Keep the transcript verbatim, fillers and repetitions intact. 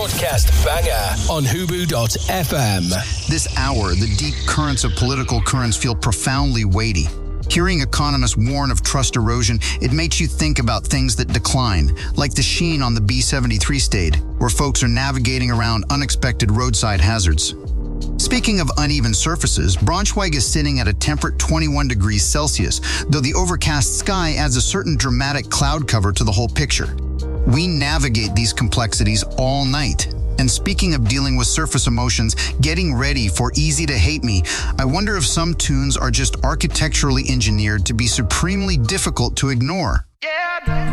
broadcast banger on hubu dot f m. This hour, the deep currents of political currents feel profoundly weighty. Hearing economists warn of trust erosion, it makes you think about things that decline, like the sheen on the B seventy-three Stade, where folks are navigating around unexpected roadside hazards. Speaking of uneven surfaces, Braunschweig is sitting at a temperate twenty-one degrees Celsius, though the overcast sky adds a certain dramatic cloud cover to the whole picture. We navigate these complexities all night. And speaking of dealing with surface emotions, getting ready for Easy to Hate Me, I wonder if some tunes are just architecturally engineered to be supremely difficult to ignore. Yeah.